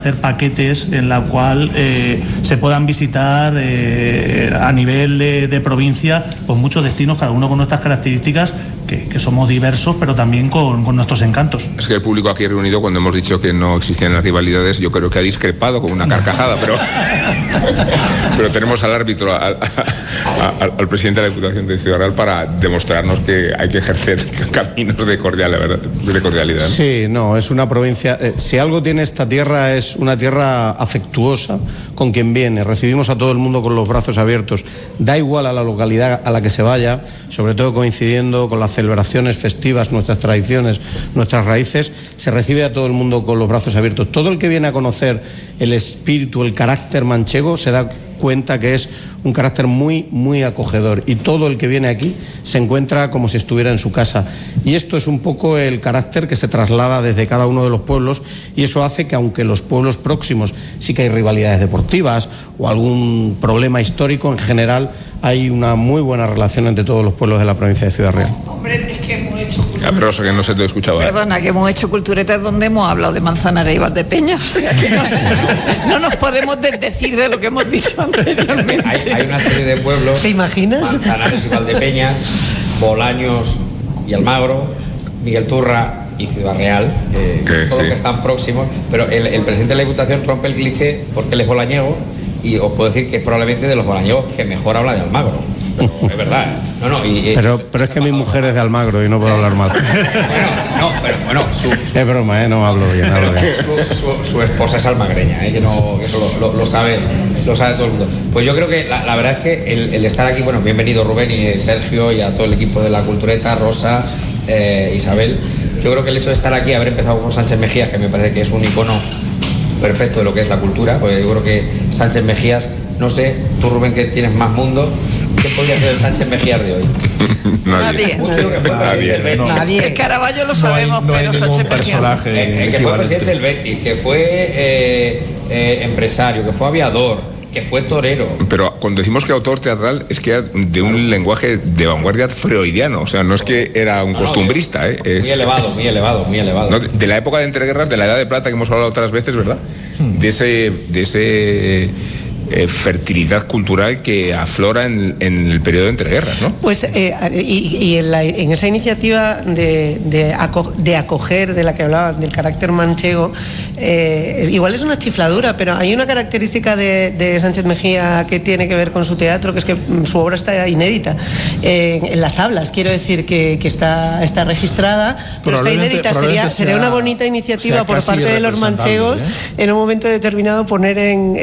hacer paquetes en la cual se puedan visitar a nivel de provincia pues muchos destinos, cada uno con nuestras características, que somos diversos, pero también con nuestros encantos. Es que el público aquí reunido, cuando hemos dicho que no existían las rivalidades, yo creo que ha discrepado con una carcajada, pero tenemos al árbitro, al presidente de la Diputación de Ciudad Real, para demostrarnos que hay que ejercer caminos de cordialidad. Sí, no, es una provincia, si algo tiene esta tierra es una tierra afectuosa con quien viene. Recibimos a todo el mundo con los brazos abiertos, da igual a la localidad a la que se vaya, sobre todo coincidiendo con las celebraciones festivas, nuestras tradiciones, nuestras raíces, se recibe a todo el mundo con los brazos abiertos. Todo el que viene a conocer el espíritu, el carácter manchego, se da cuenta que es un carácter muy, muy acogedor, y todo el que viene aquí se encuentra como si estuviera en su casa, y esto es un poco el carácter que se traslada desde cada uno de los pueblos, y eso hace que, aunque los pueblos próximos sí que hay rivalidades deportivas o algún problema histórico, en general hay una muy buena relación entre todos los pueblos de la provincia de Ciudad Real. Hombre, es que hemos hecho culturetas. Rosa, que no se te escuchaba. Perdona, que hemos hecho culturetas donde hemos hablado de Manzanares y Valdepeñas. O sea, que no nos podemos desdecir de lo que hemos dicho anteriormente. Hay una serie de pueblos. ¿Te imaginas? Manzanares y Valdepeñas, Bolaños y Almagro, Miguel Turra y Ciudad Real, que son los que están próximos, pero el presidente de la Diputación rompe el cliché porque él es bolañego, y os puedo decir que es probablemente de los bolañegos que mejor habla de Almagro. Pero es verdad. Pero es que mi mujer es de Almagro y no puedo hablar mal. Es broma, no hablo bien. Su esposa es almagreña, que eso lo sabe todo el mundo. Pues yo creo que la verdad es que el estar aquí, bueno, bienvenido Rubén y Sergio y a todo el equipo de la Cultureta, Rosa, Isabel. Yo creo que el hecho de estar aquí, haber empezado con Sánchez Mejías, que me parece que es un icono perfecto de lo que es la cultura, porque yo creo que Sánchez Mejías, no sé, tú Rubén, que tienes más mundo, ¿qué podría ser el Sánchez Mejías de hoy? Nadie. El Caravaggio lo sabemos, pero Sánchez Mejías. Que fue presidente del Betis, que fue empresario, que fue aviador, que fue torero. Pero cuando decimos que autor teatral, es que era de un lenguaje de vanguardia freudiano, o sea, no es que era un costumbrista. Muy elevado. No, de la época de entreguerras, de la Edad de Plata, que hemos hablado otras veces, ¿verdad? De ese fertilidad cultural que aflora en el periodo de entreguerras, ¿no? Pues en esa iniciativa de acoger, de la que hablaba, del carácter manchego, igual es una chifladura, pero hay una característica de Sánchez Mejía que tiene que ver con su teatro, que es que su obra está inédita en las tablas, quiero decir que está registrada, pero está inédita. Sería una bonita iniciativa por parte de los manchegos, en un momento determinado, poner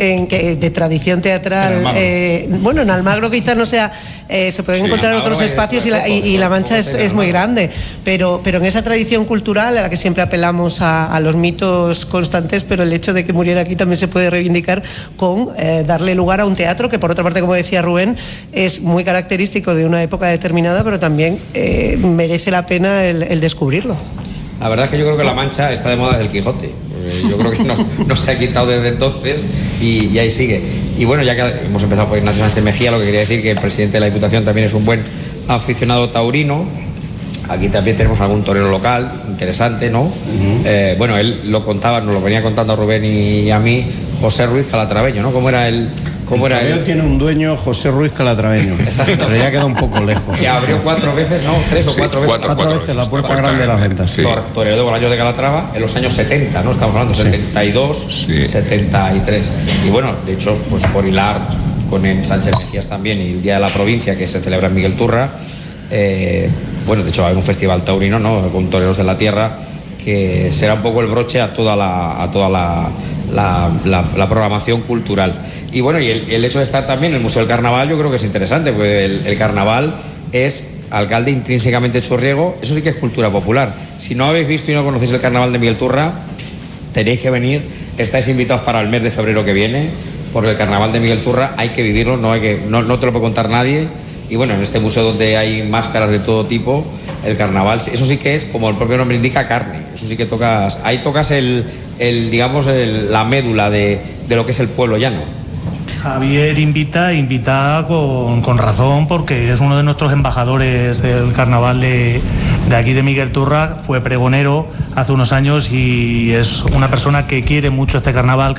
de tradición teatral, en Almagro quizás no sea, se pueden encontrar otros espacios, y La Mancha es muy grande, pero en esa tradición cultural a la que siempre apelamos a los mitos constantes, pero el hecho de que muriera aquí también se puede reivindicar con darle lugar a un teatro que, por otra parte, como decía Rubén, es muy característico de una época determinada, pero también merece la pena el descubrirlo. La verdad es que yo creo que La Mancha está de moda desde el Quijote. Yo creo que no se ha quitado desde entonces y ahí sigue. Y bueno, ya que hemos empezado por Ignacio Sánchez Mejía, lo que quería decir que el presidente de la Diputación también es un buen aficionado taurino. Aquí también tenemos algún torero local interesante, ¿no? Bueno, él lo contaba, nos lo venía contando a Rubén y a mí, José Ruiz Calatraveño, ¿no? ¿Cómo era él? Tiene un dueño, José Ruiz Calatraveño. Exacto. Pero ya queda un poco lejos. Ya abrió 4 veces, ¿no? 3 o 4 veces. Cuatro veces la puerta grande de las ventas. Sí. Torero de Bolaños de Calatrava en los años 70, ¿no? Estamos hablando 72, 73. Y bueno, de hecho, pues por hilar con el Sánchez Mejías también, y el Día de la Provincia, que se celebra en Miguel Turra, bueno, de hecho va a haber un festival taurino, ¿no? Con toreros de la tierra, que será un poco el broche a toda la programación cultural. Y bueno, y el hecho de estar también en el Museo del Carnaval, yo creo que es interesante, porque el carnaval es alcalde intrínsecamente chorriego, eso sí que es cultura popular. Si no habéis visto y no conocéis el carnaval de Miguel Turra, tenéis que venir, estáis invitados para el mes de febrero que viene, porque el carnaval de Miguel Turra hay que vivirlo, no te lo puede contar nadie. Y bueno, en este museo donde hay máscaras de todo tipo, el carnaval, eso sí que es, como el propio nombre indica, carne. Eso sí que tocas la médula de lo que es el pueblo llano. Javier invita con razón, porque es uno de nuestros embajadores del carnaval de aquí de Miguel Turra, fue pregonero hace unos años y es una persona que quiere mucho este carnaval.